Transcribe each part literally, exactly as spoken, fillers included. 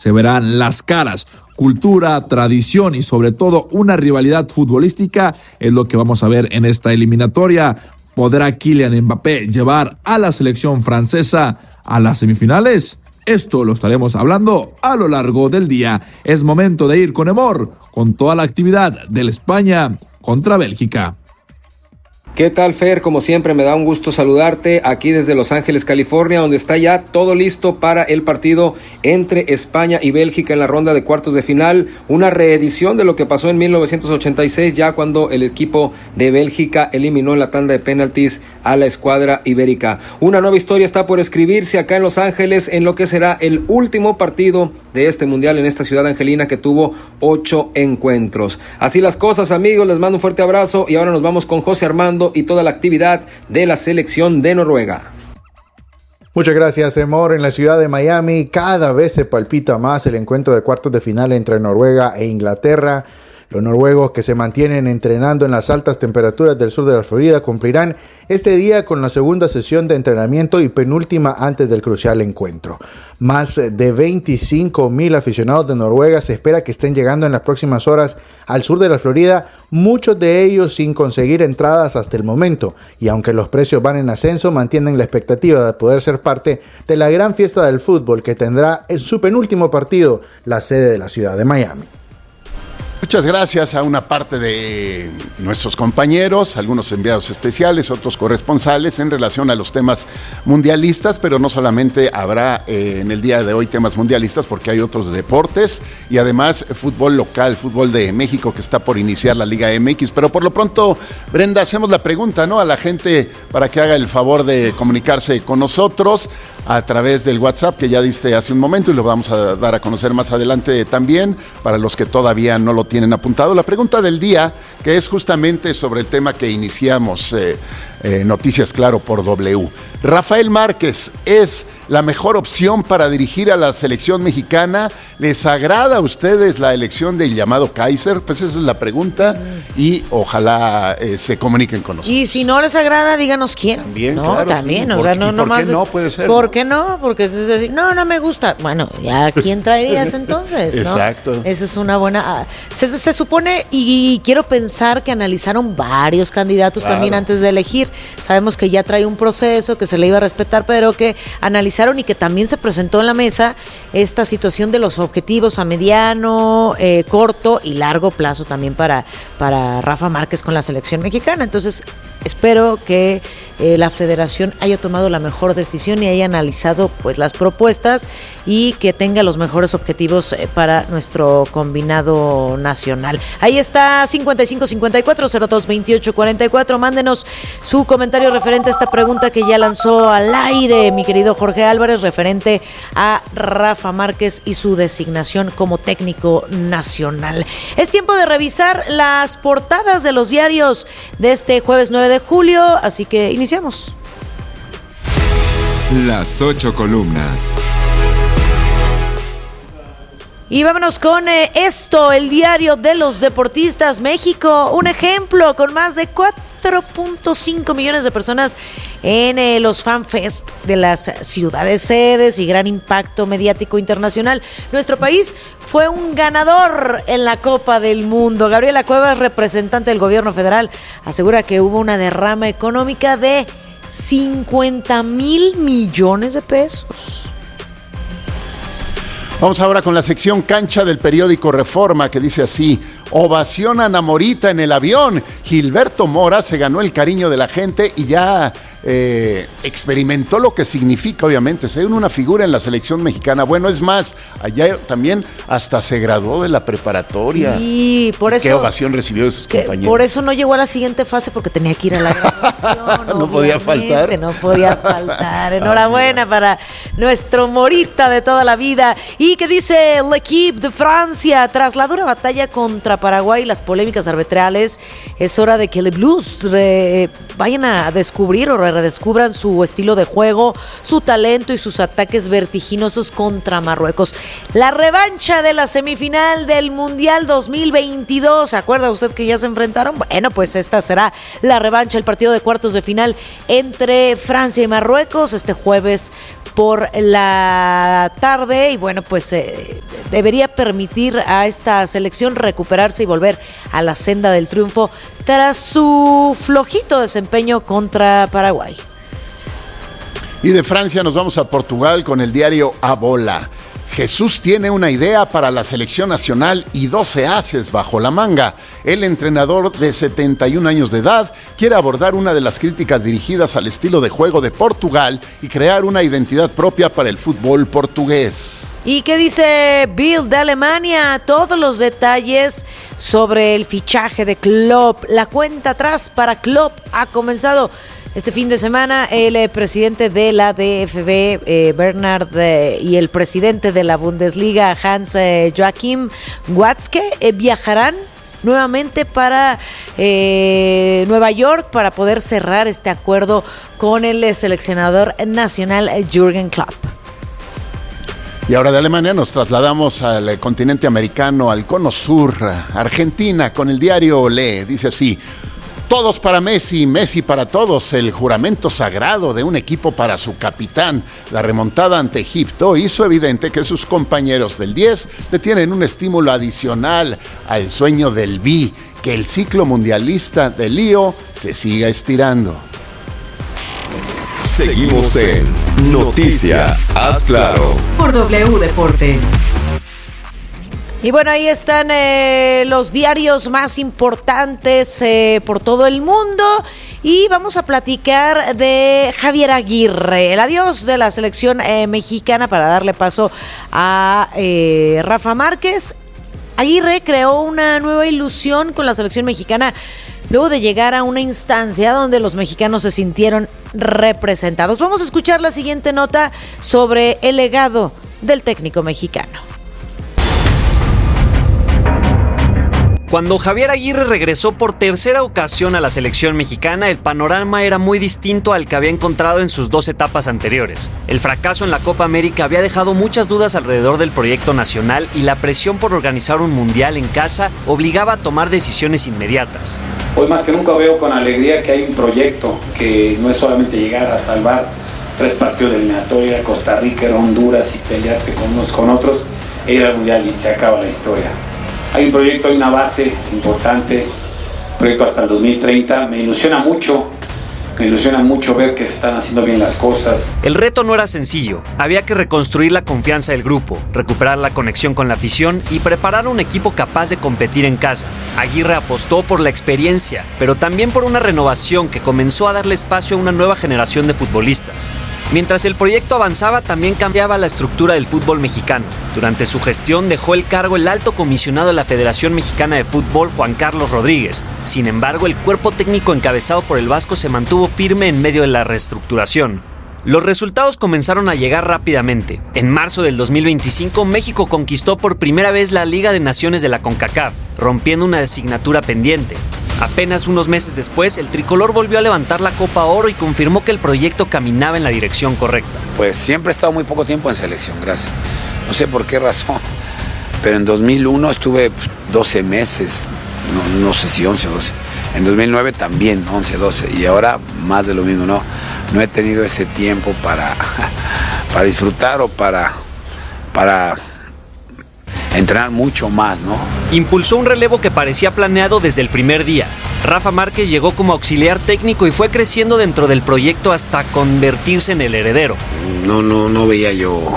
se verán las caras. Cultura, tradición y sobre todo una rivalidad futbolística es lo que vamos a ver en esta eliminatoria. ¿Podrá Kylian Mbappé llevar a la selección francesa a las semifinales? Esto lo estaremos hablando a lo largo del día. Es momento de ir con Emor, con toda la actividad de la España contra Bélgica. ¿Qué tal, Fer? Como siempre, me da un gusto saludarte aquí desde Los Ángeles, California, donde está ya todo listo para el partido entre España y Bélgica en la ronda de cuartos de final. Una reedición de lo que pasó en mil novecientos ochenta y seis, ya cuando el equipo de Bélgica eliminó en la tanda de penaltis a la escuadra ibérica. Una nueva historia está por escribirse acá en Los Ángeles en lo que será el último partido de este mundial en esta ciudad angelina que tuvo ocho encuentros. Así las cosas, amigos, les mando un fuerte abrazo y ahora nos vamos con José Armando y toda la actividad de la selección de Noruega. Muchas gracias, Emor. En la ciudad de Miami cada vez se palpita más el encuentro de cuartos de final entre Noruega e Inglaterra. Los noruegos, que se mantienen entrenando en las altas temperaturas del sur de la Florida, cumplirán este día con la segunda sesión de entrenamiento y penúltima antes del crucial encuentro. Más de veinticinco mil aficionados de Noruega se espera que estén llegando en las próximas horas al sur de la Florida, muchos de ellos sin conseguir entradas hasta el momento. Y aunque los precios van en ascenso, mantienen la expectativa de poder ser parte de la gran fiesta del fútbol que tendrá en su penúltimo partido la sede de la ciudad de Miami. Muchas gracias a una parte de nuestros compañeros, algunos enviados especiales, otros corresponsales en relación a los temas mundialistas, pero no solamente habrá eh, en el día de hoy temas mundialistas porque hay otros deportes y además fútbol local, fútbol de México que está por iniciar la Liga M X, pero por lo pronto, Brenda, hacemos la pregunta, ¿no?, a la gente para que haga el favor de comunicarse con nosotros a través del WhatsApp que ya diste hace un momento y lo vamos a dar a conocer más adelante también para los que todavía no lo tienen apuntado. La pregunta del día, que es justamente sobre el tema que iniciamos, eh, eh, Noticias Claro por W. Rafael Márquez es la mejor opción para dirigir a la selección mexicana. ¿Les agrada a ustedes la elección del llamado Kaiser? Pues esa es la pregunta y ojalá eh, se comuniquen con nosotros. Y si no les agrada, díganos quién. También, no, claro. También, Sí. o ¿Por, sea, no, ¿por no qué más, no puede ser? ¿Por ¿no? qué no? Porque es decir, no, no me gusta. Bueno, ya, ¿quién traerías entonces? ¿no? Exacto. Esa es una buena... Se, se supone, y quiero pensar que analizaron varios candidatos Claro. también antes de elegir. Sabemos que ya trae un proceso, que se le iba a respetar, pero que analizaron y que también se presentó en la mesa esta situación de los objetivos a mediano, eh, corto y largo plazo también para, para Rafa Márquez con la selección mexicana. Entonces, espero que eh, la federación haya tomado la mejor decisión y haya analizado pues las propuestas y que tenga los mejores objetivos eh, para nuestro combinado nacional. Ahí está, cincuenta y cinco cincuenta y cuatro cero dos veintiocho cuarenta y cuatro. Mándenos su comentario referente a esta pregunta que ya lanzó al aire mi querido Jorge Álvarez, referente a Rafa Márquez y su designación como técnico nacional. Es tiempo de revisar las portadas de los diarios de este jueves nueve de julio, así que iniciamos. Las ocho columnas. Y vámonos con eh, esto, el diario de los deportistas México, un ejemplo con más de cuatro punto cinco millones de personas en eh, los FanFest de las ciudades sedes y gran impacto mediático internacional. Nuestro país fue un ganador en la Copa del Mundo. Gabriela Cuevas, representante del gobierno federal, asegura que hubo una derrama económica de cincuenta mil millones de pesos. Vamos ahora con la sección cancha del periódico Reforma, que dice así: ovacionan a Morita en el avión. Gilberto Mora se ganó el cariño de la gente y ya eh, experimentó lo que significa, obviamente, ser una figura en la selección mexicana. Bueno, es más, allá también hasta se graduó de la preparatoria. Sí, por eso. ¿Qué ovación recibió de sus que, compañeros? Por eso no llegó a la siguiente fase, porque tenía que ir a la graduación. No podía faltar. No podía faltar. Enhorabuena para nuestro Morita de toda la vida. Y que dice L'Équipe de Francia, tras la dura batalla contra Paraguay, las polémicas arbitrales, es hora de que los Blues re, vayan a descubrir o redescubran su estilo de juego, su talento y sus ataques vertiginosos contra Marruecos. La revancha de la semifinal del Mundial dos mil veintidós, ¿se acuerda usted que ya se enfrentaron? Bueno, pues esta será la revancha, el partido de cuartos de final entre Francia y Marruecos este jueves por la tarde, y bueno, pues eh, debería permitir a esta selección recuperarse y volver a la senda del triunfo tras su flojito desempeño contra Paraguay. Y de Francia nos vamos a Portugal con el diario A Bola. Jesús tiene una idea para la selección nacional y doce ases bajo la manga. El entrenador de setenta y un años de edad quiere abordar una de las críticas dirigidas al estilo de juego de Portugal y crear una identidad propia para el fútbol portugués. ¿Y qué dice Bild de Alemania? Todos los detalles sobre el fichaje de Klopp. La cuenta atrás para Klopp ha comenzado. Este fin de semana, el eh, presidente de la D F B, eh, Bernard, eh, y el presidente de la Bundesliga, Hans eh, Joachim Watzke, eh, viajarán nuevamente para eh, Nueva York para poder cerrar este acuerdo con el eh, seleccionador nacional eh, Jürgen Klopp. Y ahora de Alemania nos trasladamos al eh, continente americano, al cono sur, Argentina, con el diario Olé. Dice así: todos para Messi, Messi para todos, el juramento sagrado de un equipo para su capitán. La remontada ante Egipto hizo evidente que sus compañeros del diez le tienen un estímulo adicional al sueño del B, que el ciclo mundialista de Lío se siga estirando. Seguimos en Noticia Haz Claro por W Deportes. Y bueno, ahí están eh, los diarios más importantes eh, por todo el mundo, y vamos a platicar de Javier Aguirre, el adiós de la selección eh, mexicana, para darle paso a eh, Rafa Márquez. Aguirre creó una nueva ilusión con la selección mexicana luego de llegar a una instancia donde los mexicanos se sintieron representados. Vamos a escuchar la siguiente nota sobre el legado del técnico mexicano. Cuando Javier Aguirre regresó por tercera ocasión a la selección mexicana, el panorama era muy distinto al que había encontrado en sus dos etapas anteriores. El fracaso en la Copa América había dejado muchas dudas alrededor del proyecto nacional, y la presión por organizar un mundial en casa obligaba a tomar decisiones inmediatas. Hoy más que nunca veo con alegría que hay un proyecto que no es solamente llegar a salvar tres partidos de eliminatoria, a Costa Rica, a Honduras y pelearte con unos con otros e ir al mundial y se acaba la historia. Hay un proyecto, hay una base importante, un proyecto hasta el dos mil treinta. Me ilusiona mucho, me ilusiona mucho ver que se están haciendo bien las cosas. El reto no era sencillo. Había que reconstruir la confianza del grupo, recuperar la conexión con la afición y preparar un equipo capaz de competir en casa. Aguirre apostó por la experiencia, pero también por una renovación que comenzó a darle espacio a una nueva generación de futbolistas. Mientras el proyecto avanzaba, también cambiaba la estructura del fútbol mexicano. Durante su gestión dejó el cargo el alto comisionado de la Federación Mexicana de Fútbol, Juan Carlos Rodríguez. Sin embargo, el cuerpo técnico encabezado por el Vasco se mantuvo firme en medio de la reestructuración. Los resultados comenzaron a llegar rápidamente. En marzo del dos mil veinticinco, México conquistó por primera vez la Liga de Naciones de la CONCACAF, rompiendo una asignatura pendiente. Apenas unos meses después, el tricolor volvió a levantar la Copa Oro y confirmó que el proyecto caminaba en la dirección correcta. Pues siempre he estado muy poco tiempo en selección, gracias. No sé por qué razón, pero en dos mil uno estuve doce meses, no, no sé si once o doce. En dos mil nueve también, once, doce, y ahora más de lo mismo, no. No he tenido ese tiempo para, para disfrutar o para, para entrenar mucho más, ¿no? Impulsó un relevo que parecía planeado desde el primer día. Rafa Márquez llegó como auxiliar técnico y fue creciendo dentro del proyecto hasta convertirse en el heredero. No, no, no veía yo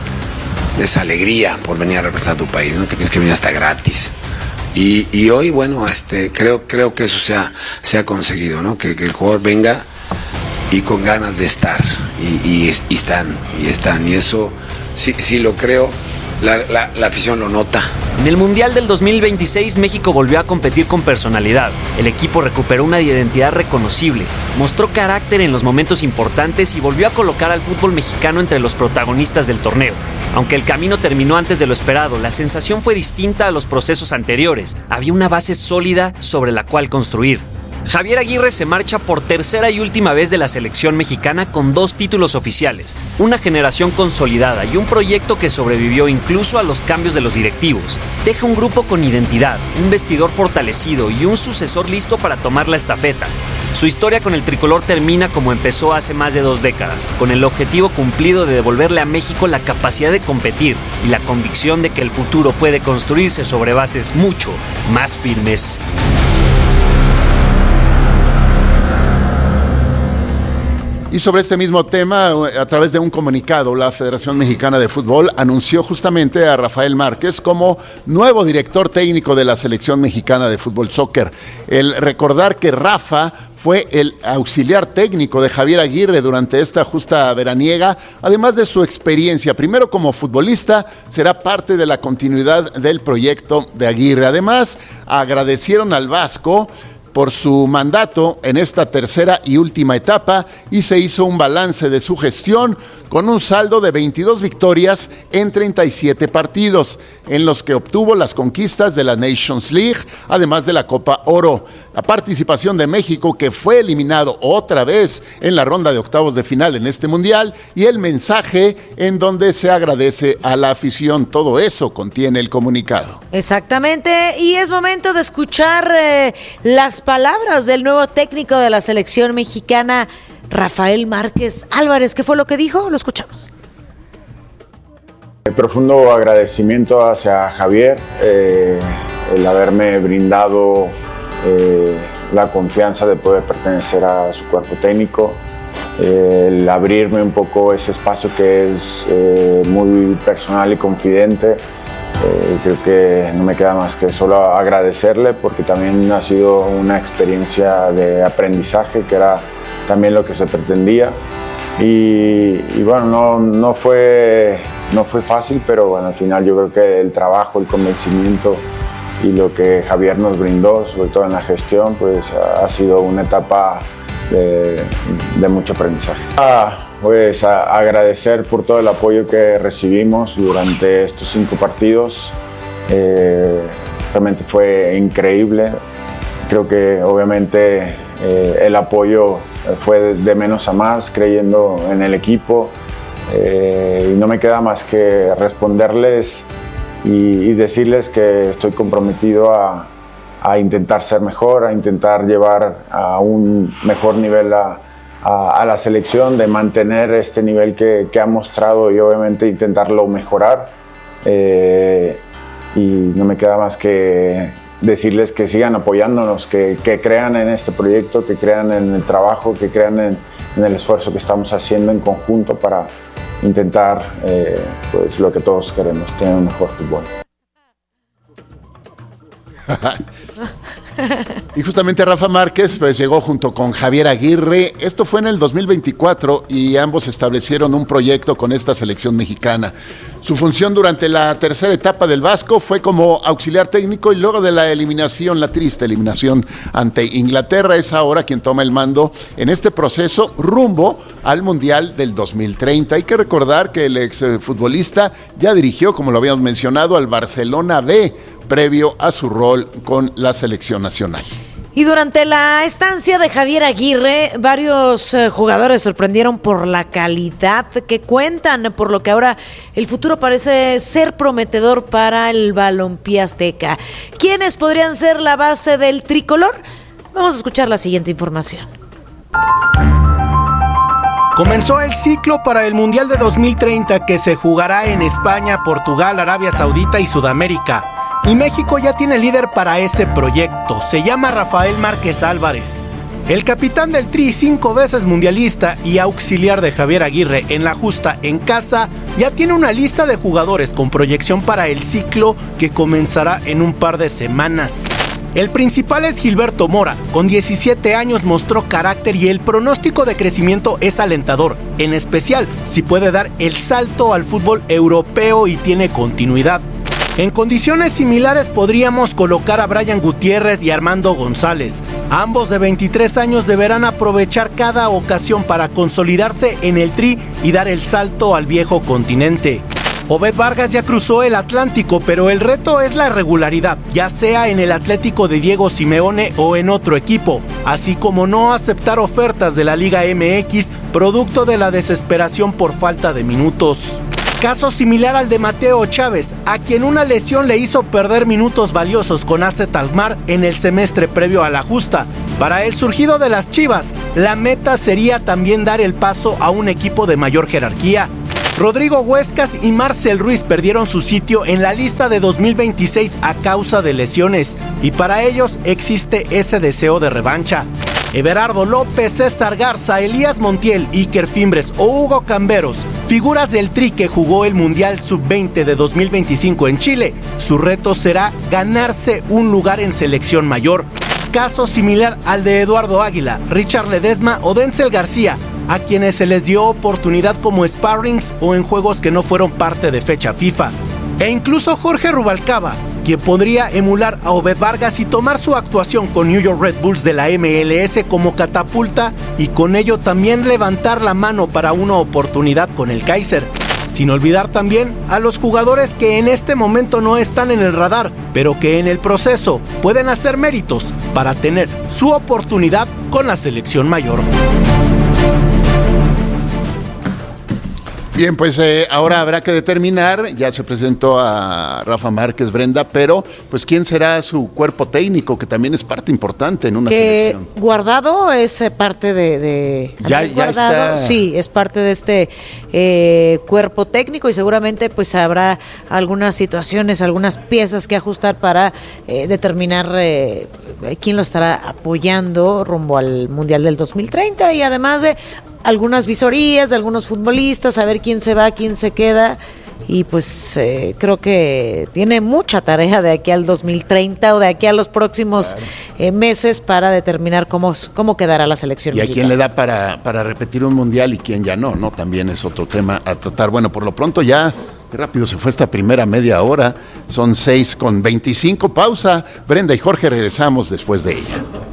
esa alegría por venir a representar a tu país, ¿no? Que tienes que venir hasta gratis. Y, y hoy, bueno, este, creo, creo que eso se ha, se ha conseguido, ¿no? Que, que el jugador venga y con ganas de estar, y, y, y están, y están, y eso sí, sí lo creo, la, la, la afición lo nota. En el Mundial del dos mil veintiséis, México volvió a competir con personalidad. El equipo recuperó una identidad reconocible, mostró carácter en los momentos importantes y volvió a colocar al fútbol mexicano entre los protagonistas del torneo. Aunque el camino terminó antes de lo esperado, la sensación fue distinta a los procesos anteriores. Había una base sólida sobre la cual construir. Javier Aguirre se marcha por tercera y última vez de la selección mexicana con dos títulos oficiales, una generación consolidada y un proyecto que sobrevivió incluso a los cambios de los directivos. Deja un grupo con identidad, un vestidor fortalecido y un sucesor listo para tomar la estafeta. Su historia con el tricolor termina como empezó hace más de dos décadas, con el objetivo cumplido de devolverle a México la capacidad de competir y la convicción de que el futuro puede construirse sobre bases mucho más firmes. Y sobre este mismo tema, a través de un comunicado, la Federación Mexicana de Fútbol anunció justamente a Rafael Márquez como nuevo director técnico de la Selección Mexicana de Fútbol Soccer. El recordar que Rafa fue el auxiliar técnico de Javier Aguirre durante esta justa veraniega, además de su experiencia, primero como futbolista, será parte de la continuidad del proyecto de Aguirre. Además, agradecieron al Vasco por su mandato en esta tercera y última etapa y se hizo un balance de su gestión con un saldo de veintidós victorias en treinta y siete partidos, en los que obtuvo las conquistas de la Nations League, además de la Copa Oro. La participación de México, que fue eliminado otra vez en la ronda de octavos de final en este Mundial, y el mensaje en donde se agradece a la afición. Todo eso contiene el comunicado. Exactamente, y es momento de escuchar eh, las palabras del nuevo técnico de la selección mexicana, Rafael Márquez Álvarez. ¿Qué fue lo que dijo? Lo escuchamos. Profundo agradecimiento hacia Javier, eh, el haberme brindado eh, la confianza de poder pertenecer a su cuerpo técnico, eh, el abrirme un poco ese espacio que es eh, muy personal y confidente. Eh, creo que no me queda más que solo agradecerle, porque también ha sido una experiencia de aprendizaje, que era también lo que se pretendía. Y, y bueno, no, no, fue, no fue fácil, pero bueno, al final yo creo que el trabajo, el convencimiento y lo que Javier nos brindó, sobre todo en la gestión, pues ha, ha sido una etapa de, de mucho aprendizaje. Ah, pues a, agradecer por todo el apoyo que recibimos durante estos cinco partidos. Eh, realmente fue increíble. Creo que obviamente eh, el apoyo fue de, de menos a más, creyendo en el equipo. Eh, y no me queda más que responderles y, y decirles que estoy comprometido a, a intentar ser mejor, a intentar llevar a un mejor nivel a, a, a la selección, de mantener este nivel que, que ha mostrado y obviamente intentarlo mejorar. Eh, y no me queda más que decirles que sigan apoyándonos, que, que crean en este proyecto, que crean en el trabajo, que crean en, en el esfuerzo que estamos haciendo en conjunto para intentar eh, pues lo que todos queremos, tener un mejor fútbol. Y justamente Rafa Márquez pues llegó junto con Javier Aguirre. Esto fue en el dos mil veinticuatro y ambos establecieron un proyecto con esta selección mexicana. Su función durante la tercera etapa del Vasco fue como auxiliar técnico, y luego de la eliminación, la triste eliminación ante Inglaterra, es ahora quien toma el mando en este proceso rumbo al Mundial del dos mil treinta. Hay que recordar que el exfutbolista ya dirigió, como lo habíamos mencionado, al Barcelona B, previo a su rol con la selección nacional. Y durante la estancia de Javier Aguirre, varios eh, jugadores sorprendieron por la calidad que cuentan, por lo que ahora el futuro parece ser prometedor para el balompié azteca. ¿Quiénes podrían ser la base del tricolor? Vamos a escuchar la siguiente información. Comenzó el ciclo para el Mundial de dos mil treinta, que se jugará en España, Portugal, Arabia Saudita y Sudamérica. Y México ya tiene líder para ese proyecto. Se llama Rafael Márquez Álvarez. El capitán del Tri, cinco veces mundialista y auxiliar de Javier Aguirre en la justa en casa, ya tiene una lista de jugadores con proyección para el ciclo que comenzará en un par de semanas. El principal es Gilberto Mora. Con diecisiete años mostró carácter y el pronóstico de crecimiento es alentador, en especial si puede dar el salto al fútbol europeo y tiene continuidad. En condiciones similares podríamos colocar a Brian Gutiérrez y Armando González. Ambos de veintitrés años deberán aprovechar cada ocasión para consolidarse en el Tri y dar el salto al viejo continente. Obed Vargas ya cruzó el Atlántico, pero el reto es la regularidad, ya sea en el Atlético de Diego Simeone o en otro equipo, así como no aceptar ofertas de la Liga M X, producto de la desesperación por falta de minutos. Caso similar al de Mateo Chávez, a quien una lesión le hizo perder minutos valiosos con A Z Alkmaar en el semestre previo a la justa. Para el surgido de las Chivas, la meta sería también dar el paso a un equipo de mayor jerarquía. Rodrigo Huescas y Marcel Ruiz perdieron su sitio en la lista de dos mil veintiséis a causa de lesiones, y para ellos existe ese deseo de revancha. Everardo López, César Garza, Elías Montiel, Iker Fimbres o Hugo Camberos, figuras del Tri que jugó el Mundial sub veinte de dos mil veinticinco en Chile. Su reto será ganarse un lugar en selección mayor. Caso similar al de Eduardo Águila, Richard Ledesma o Denzel García, a quienes se les dio oportunidad como sparrings o en juegos que no fueron parte de fecha FIFA. E incluso Jorge Rubalcaba, quien podría emular a Obed Vargas y tomar su actuación con New York Red Bulls de la M L S como catapulta y con ello también levantar la mano para una oportunidad con el Kaiser. Sin olvidar también a los jugadores que en este momento no están en el radar, pero que en el proceso pueden hacer méritos para tener su oportunidad con la selección mayor. Bien, pues eh, ahora habrá que determinar, ya se presentó a Rafa Márquez, Brenda, pero pues quién será su cuerpo técnico, que también es parte importante en una que selección. Guardado es parte de... de ya, ya Guardado, está. Sí, es parte de este eh, cuerpo técnico y seguramente pues habrá algunas situaciones, algunas piezas que ajustar para eh, determinar eh, quién lo estará apoyando rumbo al Mundial del dos mil treinta y además de algunas visorías de algunos futbolistas, a ver quién se va, quién se queda, y pues eh, creo que tiene mucha tarea de aquí al dos mil treinta o de aquí a los próximos claro. eh, meses para determinar cómo, cómo quedará la selección y a mexicana. quién le da para, para repetir un mundial y quién ya no, ¿no? También es otro tema a tratar. Bueno, por lo pronto ya, qué rápido se fue esta primera media hora, son seis con veinticinco, pausa. Brenda y Jorge regresamos después de ella.